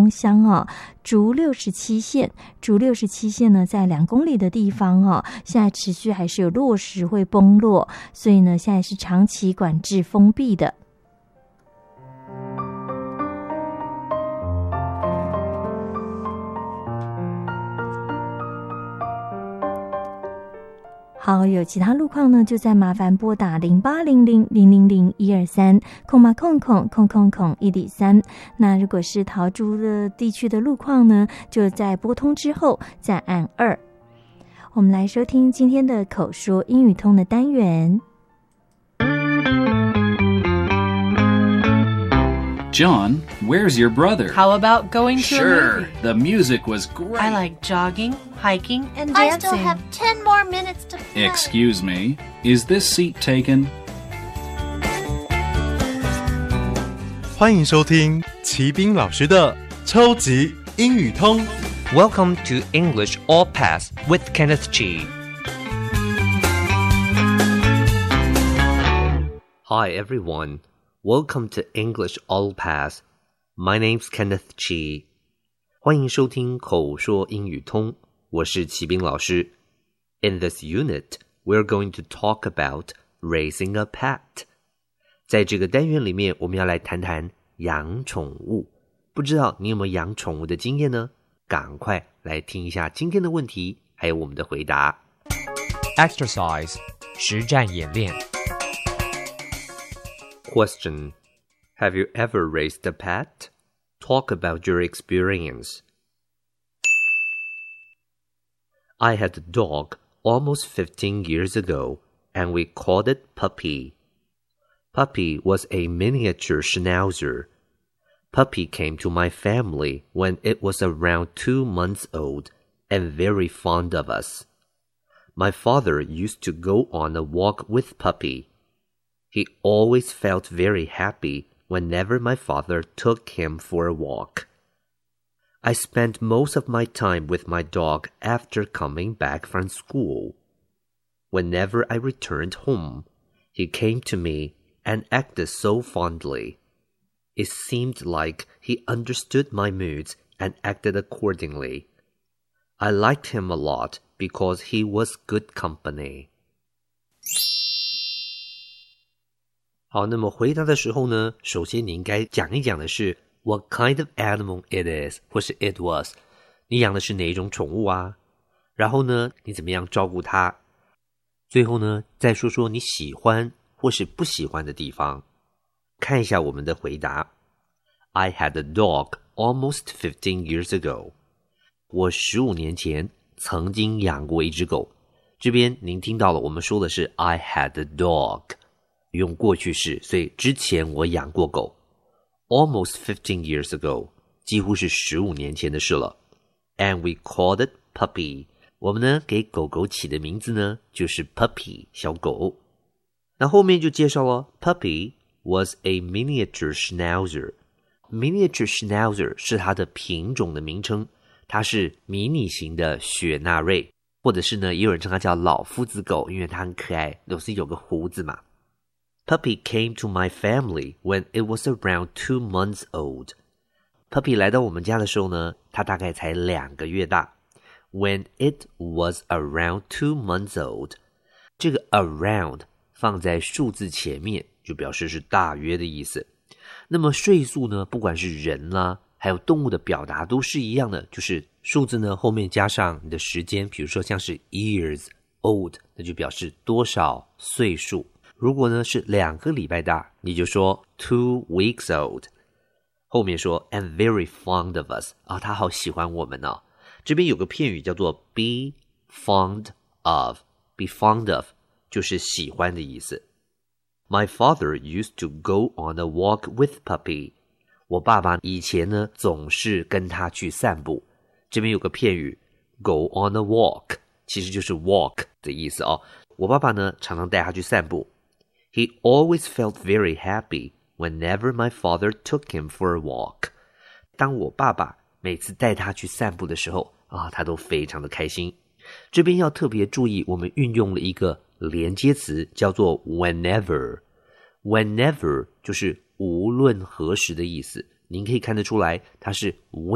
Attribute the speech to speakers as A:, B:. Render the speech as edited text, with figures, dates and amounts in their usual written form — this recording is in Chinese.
A: 方向哦，竹67线，竹67线呢在2公里的地方哦，现在持续还是有落石会崩落，所以呢现在是长期管制封闭的。好，有其他路况呢，就再麻烦拨打0800000123，-103。那如果是桃竹的地区的路况呢，就在拨通之后再按2。我们来收听今天的口说英语通的单元。
B: John, where's your brother?
C: How about going to a
B: Sure,
C: movie?
B: the music was great.
C: I like jogging, hiking, and
D: I
C: dancing.
D: still have 10 more minutes to play.
B: Excuse me, is this seat taken?
E: 欢迎收听齐斌老师的超级英语通。
F: Welcome to English All Pass with Kenneth Chi. Hi everyone, welcome to English All Pass. My name's Kenneth Chi. 欢迎收听口说英语通，我是齐斌老师。In this unit, we're going to talk about raising a pet. 在这个单元里面，我们要来谈谈养宠物。不知道你有没有养宠物的经验呢？赶快来听一下今天的问题，还有我们的回答。
G: Exercise 实战演练。
F: Question: Have you ever raised a pet? Talk about your experience. I had a dog almost 15 years ago, and we called it Puppy. Puppy was a miniature schnauzer. Puppy came to my family when it was around 2 months old and very fond of us. My father used to go on a walk with Puppy. He always felt very happy whenever my father took him for a walk. I spent most of my time with my dog after coming back from school. Whenever I returned home, he came to me and acted so fondly. It seemed like he understood my moods and acted accordingly. I liked him a lot because he was good company. 好，那么回答的时候呢，首先你应该讲一讲的是 What kind of animal it is 或是 it was， 你养的是哪一种宠物啊？然后呢，你怎么样照顾它？最后呢，再说说你喜欢或是不喜欢的地方。看一下我们的回答。I had a dog almost 15 years ago. 我15年前曾经养过一只狗。这边您听到了，我们说的是 I had a dog， 用过去式，所以之前我养过狗。Almost 15 years ago， 几乎是15年前的事了。And we called it Puppy。 我们呢给狗狗起的名字呢就是 Puppy 小狗。那后面就介绍了 Puppy was a miniature schnauzer. Miniature schnauzer 是它的品种的名称，它是迷你型的雪纳瑞，或者是呢也有人称它叫老夫子狗，因为它很可爱，都是有个胡子嘛。Puppy came to my family when it was around 2 months old. Puppy 来到我们家的时候呢，它大概才2个月大。When it was around 2 months old. 这个 around 放在数字前面，就表示是大约的意思。那么岁数呢，不管是人啦，还有动物的表达都是一样的，就是数字呢后面加上你的时间，比如说像是 years old， 那就表示多少岁数。如果呢是2个礼拜大，你就说 2 weeks old。 后面说 and very fond of us， 他好喜欢我们哦。这边有个片语叫做 be fond of， be fond of 就是喜欢的意思。My father used to go on a walk with Puppy. 我爸爸以前呢总是跟他去散步。这边有个片语 go on a walk， 其实就是 walk 的意思哦。我爸爸呢常常带他去散步。He always felt very happy whenever my father took him for a walk. 当我爸爸每次带他去散步的时候他都非常的开心。这边要特别注意，我们运用了一个连接词叫做 whenever。 Whenever 就是无论何时的意思，您可以看得出来它是